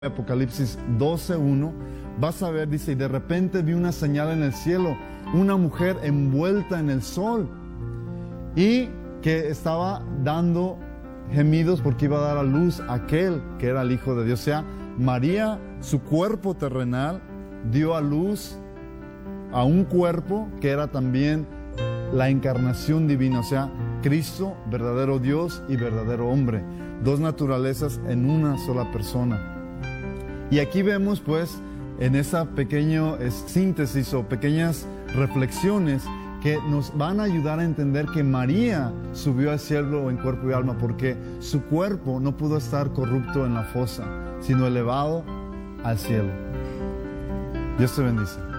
Apocalipsis 12:1, vas a ver, dice, y de repente vi una señal en el cielo, una mujer envuelta en el sol y que estaba dando gemidos porque iba a dar a luz a aquel que era el Hijo de Dios. O sea, María, su cuerpo terrenal, dio a luz a un cuerpo que era también la encarnación divina, o sea, Cristo, verdadero Dios y verdadero hombre, dos naturalezas en una sola persona. Y aquí vemos pues en esa pequeña síntesis o pequeñas reflexiones que nos van a ayudar a entender que María subió al cielo en cuerpo y alma porque su cuerpo no pudo estar corrupto en la fosa, sino elevado al cielo. Dios te bendice.